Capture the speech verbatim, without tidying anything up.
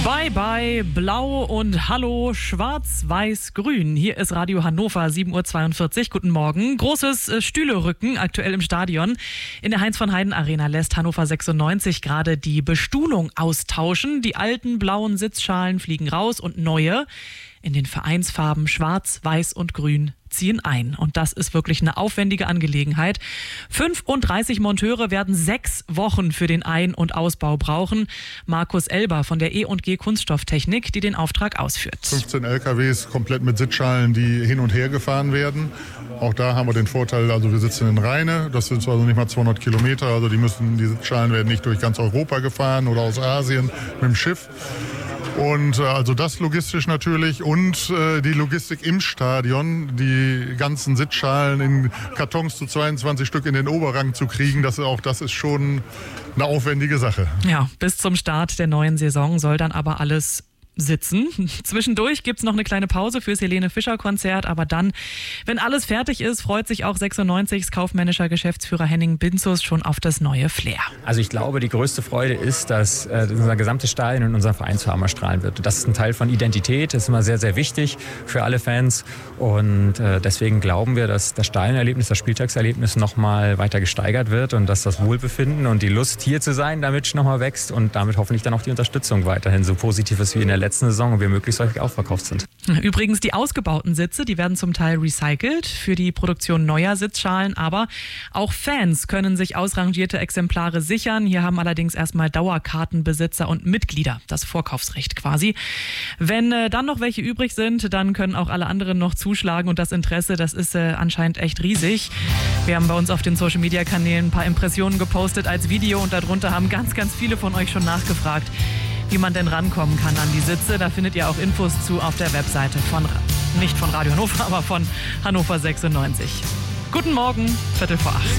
Bye bye Blau und hallo Schwarz-Weiß-Grün. Hier ist Radio Hannover, sieben Uhr zweiundvierzig. Guten Morgen. Großes äh, Stühlerücken aktuell im Stadion. In der Heinz-von-Heiden-Arena lässt Hannover sechsundneunzig gerade die Bestuhlung austauschen. Die alten blauen Sitzschalen fliegen raus und neue in den Vereinsfarben Schwarz, Weiß und Grün ziehen ein. Und das ist wirklich eine aufwendige Angelegenheit. fünfunddreißig Monteure werden sechs Wochen für den Ein- und Ausbau brauchen. Markus Elber von der E und G Kunststofftechnik, die den Auftrag ausführt. fünfzehn L K Ws komplett mit Sitzschalen, die hin und her gefahren werden. Auch da haben wir den Vorteil, also wir sitzen in Rheine, das sind also nicht mal zweihundert Kilometer, also die müssen, die Sitzschalen werden nicht durch ganz Europa gefahren oder aus Asien mit dem Schiff. Und äh, also das logistisch natürlich und äh, die Logistik im Stadion, die ganzen Sitzschalen in Kartons zu zweiundzwanzig Stück in den Oberrang zu kriegen, das, auch das ist schon eine aufwendige Sache. Ja, bis zum Start der neuen Saison soll dann aber alles sitzen. Zwischendurch gibt es noch eine kleine Pause fürs Helene Fischer Konzert, aber dann, wenn alles fertig ist, freut sich auch sechsundneunzigs kaufmännischer Geschäftsführer Henning Binzus schon auf das neue Flair. Also ich glaube, die größte Freude ist, dass äh, unser gesamtes Stadion in unserem Vereinsfarben strahlen wird. Das ist ein Teil von Identität, das ist immer sehr, sehr wichtig für alle Fans und äh, deswegen glauben wir, dass das Stadionerlebnis, das Spieltagserlebnis nochmal weiter gesteigert wird und dass das Wohlbefinden und die Lust hier zu sein damit nochmal wächst und damit hoffentlich dann auch die Unterstützung weiterhin so positiv ist wie in der letzten Saison und wir möglichst häufig ausverkauft sind. Übrigens die ausgebauten Sitze, die werden zum Teil recycelt für die Produktion neuer Sitzschalen, aber auch Fans können sich ausrangierte Exemplare sichern. Hier haben allerdings erstmal Dauerkartenbesitzer und Mitglieder das Vorkaufsrecht quasi. Wenn äh, dann noch welche übrig sind, dann können auch alle anderen noch zuschlagen und das Interesse, das ist äh, anscheinend echt riesig. Wir haben bei uns auf den Social-Media-Kanälen ein paar Impressionen gepostet als Video und darunter haben ganz, ganz viele von euch schon nachgefragt, wie man denn rankommen kann an die Sitze. Da findet ihr auch Infos zu auf der Webseite von, nicht von Radio Hannover, aber von Hannover sechsundneunzig. Guten Morgen, Viertel vor acht.